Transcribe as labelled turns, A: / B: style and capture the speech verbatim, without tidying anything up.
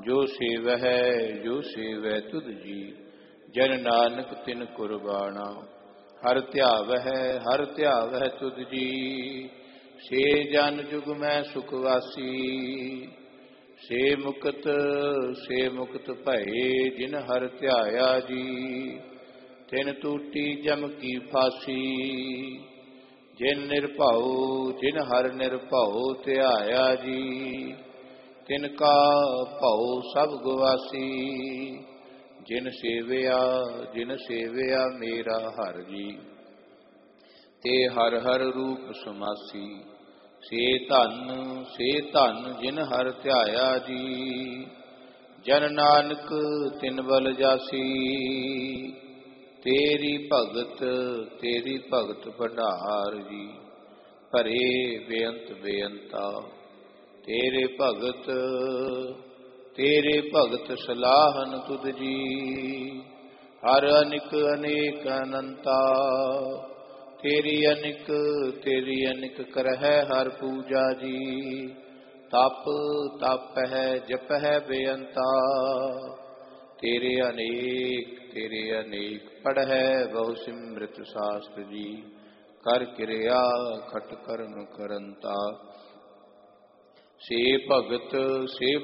A: ਜੋ ਸੇਵਹਿ ਜੋ ਸੇਵੈ ਤੁਧ ਜੀ, ਜਨ ਨਾਨਕ ਤਿਨ ਕੁਰਬਾਨਾ। ਹਰ ਧਿਆਵਹਿ ਹਰ ਧਿਆਵਹਿ ਤੁਧ ਜੀ, ਸੇ ਜਨ ਜੁਗ ਮੈਂ ਸੁਖ ਵਾਸੀ। ਸੇ ਮੁਕਤ ਸੇ ਮੁਕਤ ਭਏ, ਜਿਨ ਹਰ ਧਿਆਇਆ ਜੀ। ਤਿਨ ਟੂਟੀ ਜਮ ਕੀ ਫਾਸੀ, ਜਿਨ ਨਿਰਭਉ ਜਿਨ ਹਰ ਨਿਰਭਉ ਧਿਆਇਆ ਜੀ। ਤਿਨ ਕਾ ਭਉ ਸਭ ਗਵਾਸੀ, ਜਿਨ ਸੇਵਿਆ ਜਿਨ ਸੇਵਿਆ ਮੇਰਾ ਹਰਿ ਜੀ। ਤੇ ਹਰਿ ਹਰਿ ਰੂਪ ਸਮਾਸੀ, ਸੇ ਧਨ ਸੇ ਧਨ ਜਿਨ ਹਰਿ ਧਿਆਇਆ ਜੀ। ਜਨ ਨਾਨਕ ਤਿਨ ਬਲ ਜਾਸੀ, ਤੇਰੀ ਭਗਤ ਤੇਰੀ ਭਗਤ ਭੰਡਾਰ ਜੀ। ਭਰੇ ਬੇਅੰਤ ਬੇਅੰਤਾ, ਤੇਰੇ ਭਗਤ ਤੇਰੇ ਭਗਤ ਸਲਾਹਨ ਤੁਧ ਜੀ। ਹਰ ਅਨਿਕ ਅਨੇਕ ਅਨੰਤਾ, ਤੇਰੀ ਅਨਿਕ ਤੇਰੀ ਅਨਿਕ ਕਰਹਿ ਹਰ ਪੂਜਾ ਜੀ। ਤਪ ਤਪ ਹੈ ਜਪ ਹੈ ਬੇਅੰਤਾ, ਤੇਰੇ ਅਨੇਕ ਤੇਰੇ ਅਨੇਕ ਪੜ੍ਹੈ ਬਹੁ ਸਿਮ੍ਰਿਤ ਸਾਸਤ੍ਰ ਜੀ। ਕਰ ਕਿਰਿਆ ਖਟ ਕਰਮ ਕਰੰਤਾ, ਸੇ ਭਗਤ ਸੇ